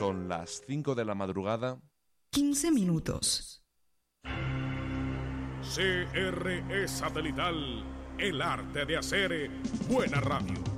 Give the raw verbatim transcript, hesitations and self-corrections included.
Son las cinco de la madrugada. quince minutos. C R E Satelital, el arte de hacer buena radio.